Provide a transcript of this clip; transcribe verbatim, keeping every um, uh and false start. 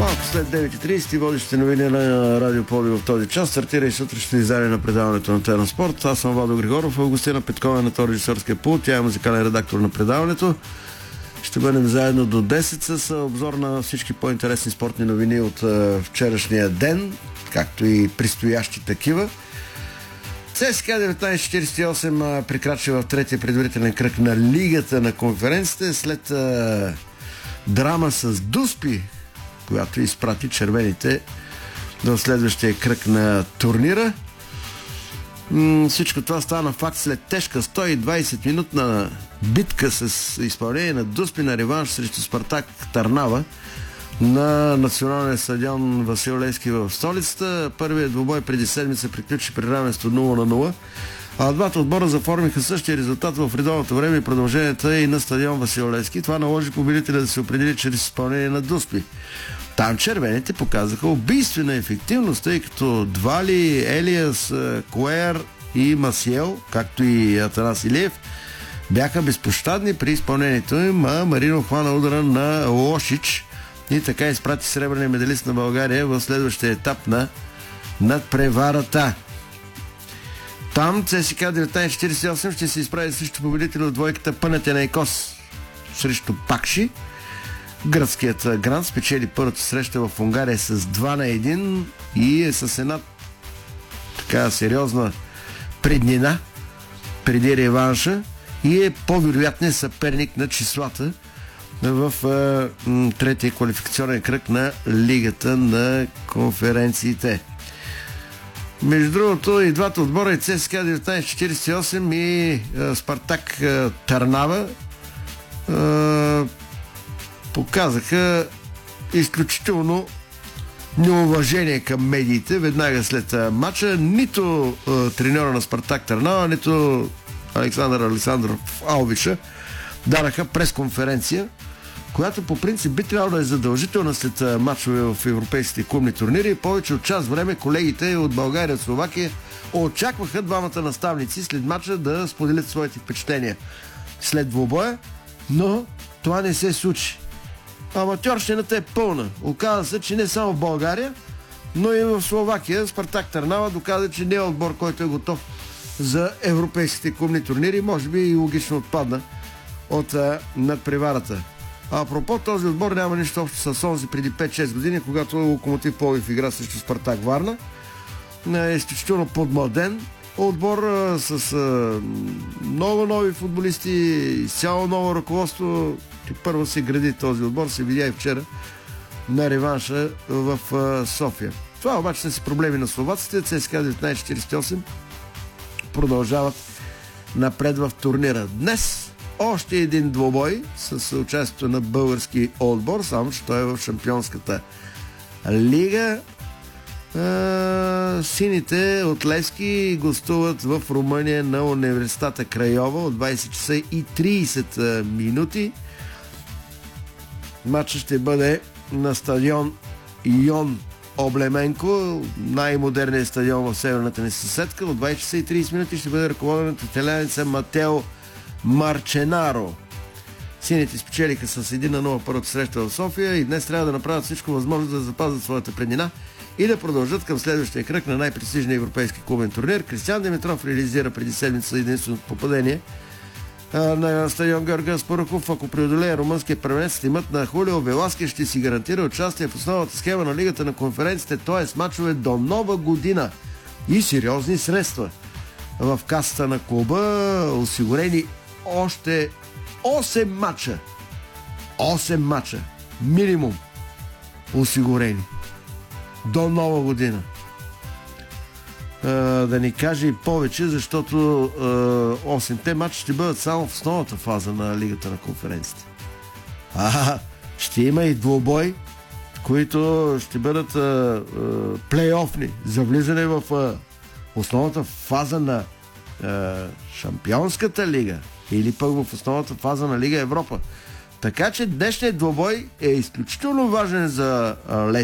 Малко след девет и трийсет водещите новини на Радио Пловдив в този час. Стартира и сутрешното издание на предаването на Терен Спорт. Аз съм Владо Григоров, Августина Петкова е на този режисьорския пулт. Тя е музикален редактор на предаването. Ще бъдем заедно до десет с обзор на всички по-интересни спортни новини от вчерашния ден, както и предстоящи такива. ЦСКА деветнайсет четирийсет и осем прекрачи в третия предварителен кръг на Лигата на конференците след а, драма с Дуспи, която изпрати червените до следващия кръг на турнира. М- всичко това стана факт след тежка сто и двайсет минутна битка с изпълнение на Дуспи на реванш срещу Спартак Търнава на националния стадион Васил Левски в столицата. Първият двубой преди седмица приключи при равенство нула на нула, а двата отбора заформиха същия резултат в редовното време и продълженията и на стадион Васил Левски. Това наложи победителя да се определи чрез изпълнение на Дуспи. Там червените показаха убийствена ефективност, тъй като Двали, Елиас, Куер и Масиел, както и Атанас Илиев, бяха безпощадни при изпълнението им, а Марино хвана удара на Лошич и така изпрати сребърния медалист на България в следващия етап на надпреварата. Там ЦСКА деветнайсет четирийсет и осем ще се изправи срещу победителя от двойката Панатинайкос срещу Пакши. Гръцкият грант спечели първата среща в Унгария с два на едно и е с една така сериозна преднина преди реванша и е по-вероятният съперник на числата в е, м, третия квалификационен кръг на Лигата на конференциите. Между другото, и двата отбора, и ЦСКА деветнайсет четирийсет и осем и е, Спартак е, Търнава е, показаха изключително неуважение към медиите веднага след е, матча. Нито е, треньора на Спартак Търнава, нито Александър Александров Алвиша дараха пресконференция, която по принцип би трябвало да е задължителна след матчове в европейските клубни турнири. И повече от час време колегите от България и от Словакия очакваха двамата наставници след матча да споделят своите впечатления след двубоя, но това не се случи. Аматьорщината е пълна. Оказа се, че не само в България, но и в Словакия Спартак Търнава доказа, че не е отбор, който е готов за европейските клубни турнири. Може би и логично отпадна от а, надпреварата. А апропо, този отбор няма нищо общо с онзи преди пет-шест години, когато Локомотив Пловдив игра срещу Спартак Варна. Е изключително подмладен отбор а, с а, много нови футболисти, изцяло ново ръководство. И първо се гради този отбор, се видя и вчера на реванша в а, София. Това обаче са си проблеми на словаците. ЦСКА деветнайсет четирийсет и осем продължават напред в турнира. Днес още един двубой с участието на български отбор, само че той е в Шампионската лига. А, сините от Левски гостуват в Румъния на Университета Крайова от двайсет часа и трийсет минути. Матчът ще бъде на стадион Йон Облеменко, най-модерният стадион в северната ни съседка. От двайсет часа и трийсет минути ще бъде ръководен от италианеца Матео Марченаро. Сините спечелиха с едно на нула първата среща в София и днес трябва да направят всичко възможно да запазят своята преднина и да продължат към следващия кръг на най-престижния европейски клубен турнир. Кристиан Димитров реализира преди седмица единственото попадение на стадион Георги Аспарухов. Ако преодолее румънския първенец, тимът на Хулио Веласки ще си гарантира участие в основната схема на Лигата на конференците, т.е. мачове до нова година и сериозни средства в касата на клуба, осигурени още осем мача. осем мача. Минимум. Осигурени. До нова година. А, да ни каже и повече, защото а, осемте мача ще бъдат само в основната фаза на Лигата на конференцията. А, ще има и двубой, които ще бъдат а, а, плейофни за влизане в а, основната фаза на а, Шампионската лига или пък в основната фаза на Лига Европа. Така че днешният двубой е изключително важен за Левски.